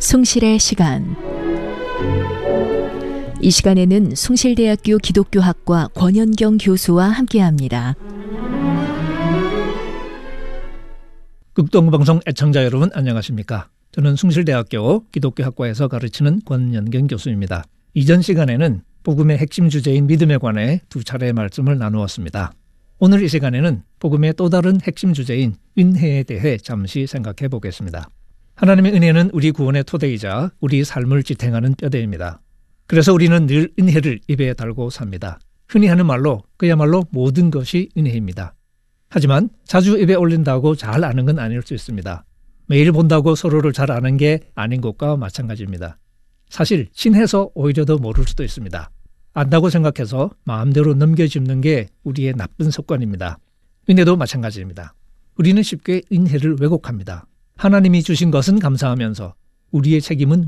숭실의 시간. 이 시간에는 숭실대학교 기독교학과 권현경 교수와 함께합니다. 극동방송 애청자 여러분 안녕하십니까? 저는 숭실대학교 기독교학과에서 가르치는 권현경 교수입니다. 이전 시간에는 복음의 핵심 주제인 믿음에 관해 두 차례의 말씀을 나누었습니다. 오늘 이 시간에는 복음의 또 다른 핵심 주제인 은혜에 대해 잠시 생각해 보겠습니다. 하나님의 은혜는 우리 구원의 토대이자 우리 삶을 지탱하는 뼈대입니다. 그래서 우리는 늘 은혜를 입에 달고 삽니다. 흔히 하는 말로 그야말로 모든 것이 은혜입니다. 하지만 자주 입에 올린다고 잘 아는 건 아닐 수 있습니다. 매일 본다고 서로를 잘 아는 게 아닌 것과 마찬가지입니다. 사실 친해서 오히려 더 모를 수도 있습니다. 안다고 생각해서 마음대로 넘겨짚는 게 우리의 나쁜 습관입니다. 은혜도 마찬가지입니다. 우리는 쉽게 은혜를 왜곡합니다. 하나님이 주신 것은 감사하면서 우리의 책임은